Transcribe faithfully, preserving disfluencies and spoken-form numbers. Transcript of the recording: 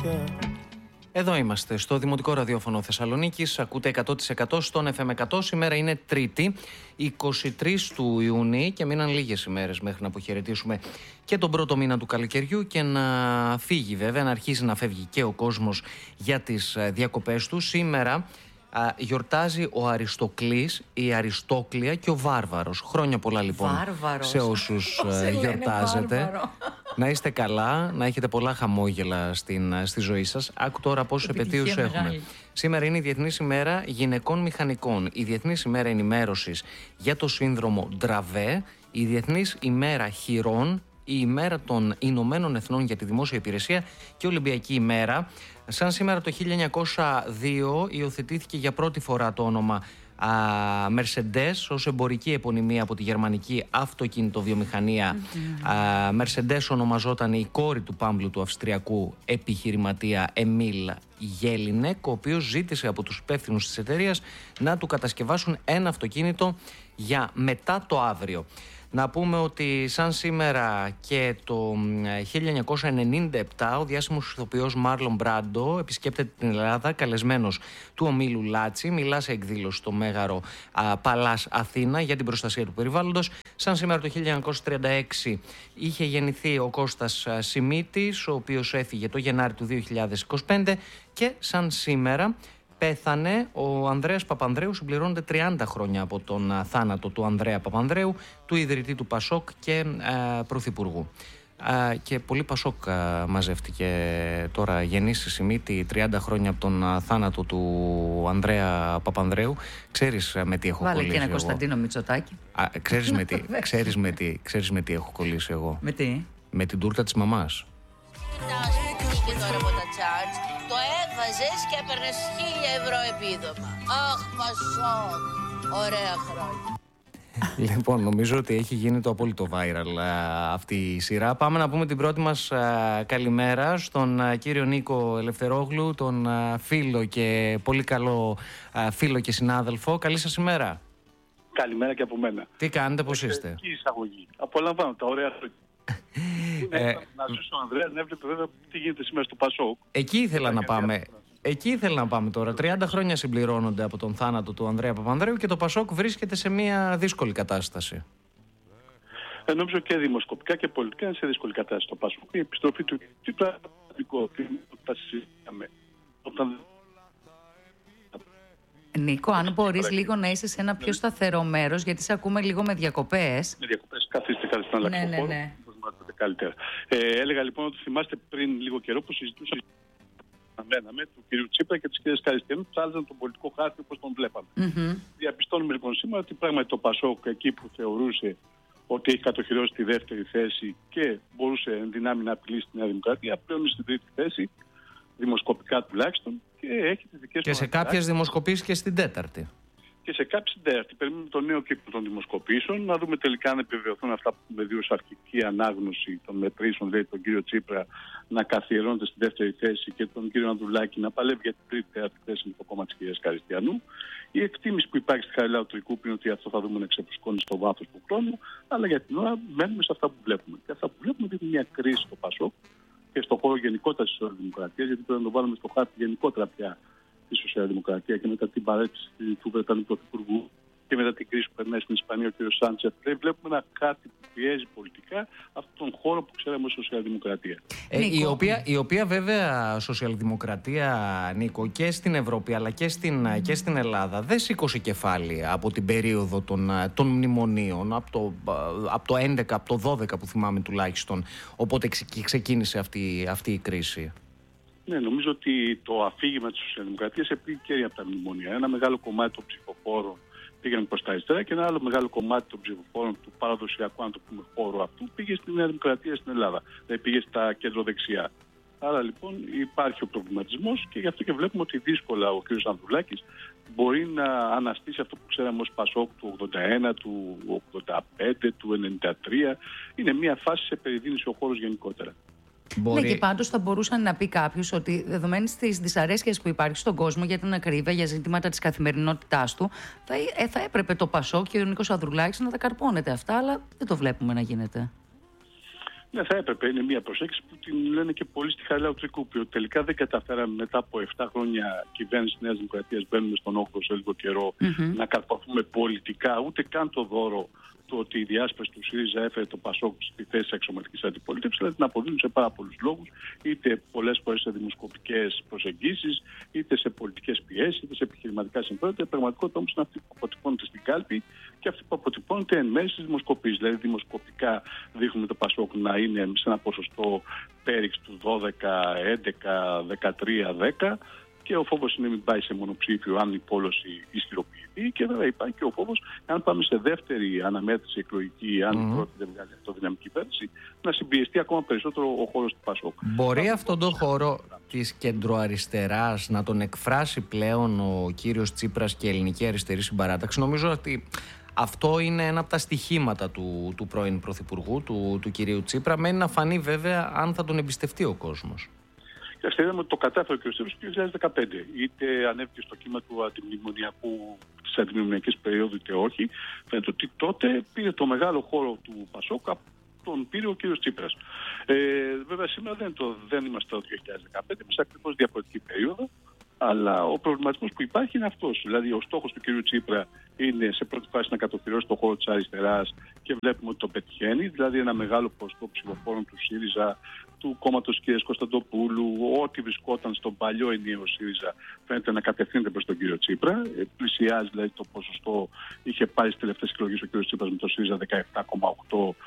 Εδώ είμαστε στο Δημοτικό Ραδιόφωνο Θεσσαλονίκης. Ακούτε εκατό τοις εκατό στον εφ εμ εκατό. Σήμερα είναι Τρίτη, είκοσι τρεις του Ιουνίου και μείναν λίγες ημέρες μέχρι να αποχαιρετήσουμε και τον πρώτο μήνα του καλοκαιριού και να φύγει, βέβαια, να αρχίσει να φεύγει και ο κόσμος για τις διακοπές του. Σήμερα α, γιορτάζει ο Αριστοκλής, η Αριστόκλια και ο Βάρβαρος. Χρόνια πολλά λοιπόν Βάρβαρος. σε όσους γιορτάζετε. Να είστε καλά, να έχετε πολλά χαμόγελα στην, στη ζωή σας. Άκου τώρα πόσους επετείους έχουμε. Σήμερα είναι η Διεθνής ημέρα γυναικών μηχανικών, η Διεθνής ημέρα ενημέρωσης για το σύνδρομο Ντραβέ, η Διεθνής ημέρα χειρών, η ημέρα των Ηνωμένων Εθνών για τη Δημόσια Υπηρεσία και Ολυμπιακή ημέρα. Σαν σήμερα το χίλια εννιακόσια δύο υιοθετήθηκε για πρώτη φορά το όνομα Mercedes ως εμπορική επωνυμία από τη γερμανική αυτοκινητοβιομηχανία. mm-hmm. Mercedes ονομαζόταν η κόρη του πάμπλου του αυστριακού επιχειρηματία Εμίλ Γέλινεκ, ο οποίος ζήτησε από τους υπεύθυνους της εταιρείας να του κατασκευάσουν ένα αυτοκίνητο για μετά το αύριο. Να πούμε ότι σαν σήμερα και το χίλια εννιακόσια ενενήντα επτά ο διάσημος ηθοποιός Μάρλον Μπράντο επισκέπτεται την Ελλάδα καλεσμένος του ομίλου Λάτσι. Μιλά σε εκδήλωση στο Μέγαρο α, Παλάς Αθήνα για την προστασία του περιβάλλοντος. Σαν σήμερα το χίλια εννιακόσια τριάντα έξι είχε γεννηθεί ο Κώστας Σιμίτης, ο οποίος έφυγε το Γενάρη του δύο χιλιάδες είκοσι πέντε, και σαν σήμερα πέθανε ο Ανδρέας Παπανδρέου. Συμπληρώνονται τριάντα χρόνια από τον θάνατο του Ανδρέα Παπανδρέου, του ιδρυτή του Πασόκ και ε, πρωθυπουργού. Ε, και πολύ Πασόκ ε, μαζεύτηκε τώρα. Γεννήσει Σιμίτη τριάντα χρόνια από τον θάνατο του Ανδρέα Παπανδρέου. Ξέρεις με τι έχω Βάλε κολλήσει Βάλε και ένα εγώ. Κωνσταντίνο Μητσοτάκη. Α, ξέρεις, με τι, ξέρεις, με τι, ξέρεις με τι έχω κολλήσει εγώ. Με τι? Με την τούρτα της μαμάς. Το έβαζες και έπαιρνες χίλια ευρώ επίδομα. Αχ, Πασόκ, ωραία χρόνια. Λοιπόν, νομίζω ότι έχει γίνει το απόλυτο viral α, αυτή η σειρά. Πάμε να πούμε την πρώτη μας α, καλημέρα στον α, κύριο Νίκο Ελευθερόγλου, τον α, φίλο και πολύ καλό α, φίλο και συνάδελφο. Καλή σας ημέρα. Καλημέρα και από μένα. Τι κάνετε, πώς είστε? Εξαιρετική εισαγωγή. Απολαμβάνω τα ωραία χρόνια. Ε, να ζήσει ο Ανδρέας να έβλεπε βέβαια τι γίνεται σήμερα στο Πασόκ. Εκεί ήθελα να πάμε. Εκεί ήθελα να πάμε τώρα. τριάντα χρόνια συμπληρώνονται από τον θάνατο του Ανδρέα Παπανδρέου και το Πασόκ βρίσκεται σε μια δύσκολη κατάσταση. Ε, νομίζω και δημοσκοπικά και πολιτικά είναι σε δύσκολη κατάσταση το Πασόκ. Η επιστροφή του Τσίπρα τα συζητάμε. Όταν... Νίκο, αν μπορείς λίγο να είσαι σε ένα πιο σταθερό μέρος, γιατί σε ακούμε λίγο με διακοπές. Με διακοπές, καθίστε, καθίστε να αλλάξω ναι, χώρο. Ναι, ναι. Καλύτερα. Ε, έλεγα λοιπόν ότι θυμάστε πριν λίγο καιρό που συζητούσε με του κ. Τσίπρα και της κ. Καριστιανού που άλλαζαν τον πολιτικό χάρτη όπως τον βλέπαμε. Mm-hmm. Διαπιστώνουμε λοιπόν σήμερα ότι πράγματι το Πασόκ, εκεί που θεωρούσε ότι έχει κατοχυρώσει τη δεύτερη θέση και μπορούσε εν δυνάμει να απειλήσει τη Νέα Δημοκρατία, πλέον είναι στην τρίτη θέση, δημοσκοπικά τουλάχιστον, και έχει τις δικές του. Και σε κάποιες δημοσκοπήσεις και στην τέταρτη. Και σε κάποιες στην τέταρτη. Περιμένουμε το νέο κύκλο των δημοσκοπήσεων, να δούμε τελικά αν επιβεβαιωθούν αυτά που με δύο αρχική ανάγνωση των μετρήσεων, δηλαδή τον κύριο Τσίπρα να καθιερώνεται στη δεύτερη θέση και τον κύριο Ανδρουλάκη να παλεύει για την τρίτη τέταρτη θέση με το κόμμα της κυρίας Καριστιανού. Η εκτίμηση που υπάρχει στη Χαριλάου του Τρικού είναι ότι αυτό θα δούμε να ξεφουσκώνει στο βάθος του χρόνου, αλλά για την ώρα μένουμε σε αυτά που βλέπουμε. Και αυτά που βλέπουμε είναι μια κρίση στο Πασόκ και στον χώρο γενικότερα της Σοσιαλδημοκρατίας, γιατί πρέπει να το βάλουμε στο χάρτη γενικότερα πια τη Σοσιαλδημοκρατία και μετά την παρέτηση του Βρετανικού Πρωθυπουργού και μετά την κρίση που περνάει στην Ισπανία ο κ. Σάντσεφ, βλέπουμε ένα κάτι που πιέζει πολιτικά αυτόν τον χώρο που ξέραμε ως Σοσιαλδημοκρατία. Ε, η, οποία, η οποία βέβαια Σοσιαλδημοκρατία, Νίκο, και στην Ευρώπη αλλά και στην, και στην Ελλάδα δεν σήκωσε κεφάλι από την περίοδο των, των μνημονίων, από το, από το έντεκα, από το δώδεκα που θυμάμαι τουλάχιστον, οπότε ξεκίνησε αυτή, αυτή η κρίση. Ναι, νομίζω ότι το αφήγημα της Σοσιαλδημοκρατίας επήγε από τα μνημονία. Ένα μεγάλο κομμάτι των ψηφοφόρων πήγαινε προς τα αριστερά και ένα άλλο μεγάλο κομμάτι των ψηφοφόρων του παραδοσιακού, αν το πούμε, χώρου αυτού πήγε στη Νέα Δημοκρατία στην Ελλάδα. Δηλαδή πήγε στα κεντροδεξιά. Άρα λοιπόν υπάρχει ο προβληματισμός και γι' αυτό και βλέπουμε ότι δύσκολα ο κ. Ανδρουλάκης μπορεί να αναστήσει αυτό που ξέραμε ως Πασόκ του ογδόντα ένα, του ογδόντα πέντε, του ενενήντα τρία. Είναι μια φάση σε περιδίνηση ο χώρος γενικότερα. Μπορεί... Ναι, και πάντως θα μπορούσαν να πει κάποιος ότι δεδομένης της δυσαρέσκειας που υπάρχει στον κόσμο για την ακρίβεια, για ζητήματα της καθημερινότητάς του, θα, ε, θα έπρεπε το Πασόκ και ο Νίκος Ανδρουλάκης να τα καρπώνεται αυτά, αλλά δεν το βλέπουμε να γίνεται. Ναι, θα έπρεπε. Είναι μια προσέγγιση που την λένε και πολύ στη Χαριλάου Τρικούπη. Ότι τελικά δεν καταφέραμε μετά από επτά χρόνια κυβέρνηση Νέας Δημοκρατίας, μπαίνουμε στον όγδοο σε λίγο καιρό, mm-hmm. να καρπαθούμε πολιτικά, ούτε καν το δώρο το ότι η διάσπαση του ΣΥΡΙΖΑ έφερε το ΠΑΣΟΚ στη θέση αξιωματικής αντιπολίτευσης, δηλαδή την αποδίδουν σε πάρα πολλούς λόγους, είτε πολλές φορές σε δημοσκοπικές προσεγγίσεις, είτε σε πολιτικές πιέσεις, είτε σε επιχειρηματικά συμφέροντα. Η πραγματικότητα όμως είναι αυτή που αποτυπώνεται στην κάλπη και αυτή που αποτυπώνεται εν μέρει στις δημοσκοπήσεις. Δηλαδή, δημοσκοπικά δείχνουμε το ΠΑΣΟΚ να είναι σε ένα ποσοστό πέριξ του δώδεκα, έντεκα, δεκατρία, δέκα. Και ο φόβος είναι μην πάει σε μονοψήφιο αν η πόλωση ισχυροποιηθεί. Και βέβαια υπάρχει και ο φόβος, αν πάμε σε δεύτερη αναμέτρηση εκλογική, αν mm-hmm. η πρώτη δεν βγάλει αυτοδυναμική κυβέρνηση, να συμπιεστεί ακόμα περισσότερο ο χώρος του ΠΑΣΟΚ. Μπορεί θα αυτόν τον χώρο της κεντροαριστεράς να τον εκφράσει πλέον ο κύριος Τσίπρας και η Ελληνική Αριστερή Συμπαράταξη? Νομίζω ότι αυτό είναι ένα από τα στοιχήματα του, του πρώην Πρωθυπουργού, του, του κυρίου Τσίπρα. Μένει να φανεί βέβαια αν θα τον εμπιστευτεί ο κόσμος. Κοιτάξτε, είδαμε ότι το κατάφερε και ο Τσίπρας το δύο χιλιάδες δεκαπέντε. Είτε ανέβηκε στο κύμα του αντιμνημονιακού, της αντιμνημονιακής περίοδου, είτε όχι. Φαίνεται ότι τότε πήρε το μεγάλο χώρο του ΠΑΣΟΚ, τον πήρε ο κύριος Τσίπρας. Ε, βέβαια σήμερα δεν, το, δεν είμαστε το δύο χιλιάδες δεκαπέντε, είμαστε ακριβώς διαφορετική περίοδο. Αλλά ο προβληματισμός που υπάρχει είναι αυτός. Δηλαδή, ο στόχος του κ. Τσίπρα είναι σε πρώτη φάση να κατοχυρώσει το χώρο της αριστεράς και βλέπουμε ότι το πετυχαίνει. Δηλαδή, ένα μεγάλο ποσοστό ψηφοφόρων του ΣΥΡΙΖΑ, του κόμματος κ. Κωνσταντοπούλου, ό,τι βρισκόταν στον παλιό ενιαίο ΣΥΡΙΖΑ, φαίνεται να κατευθύνεται προς τον κ. Τσίπρα. Ε, πλησιάζει δηλαδή το ποσοστό. Είχε πάρει στις τελευταίες εκλογές ο κ. Τσίπρας με το ΣΥΡΙΖΑ δεκαεπτά κόμμα οκτώ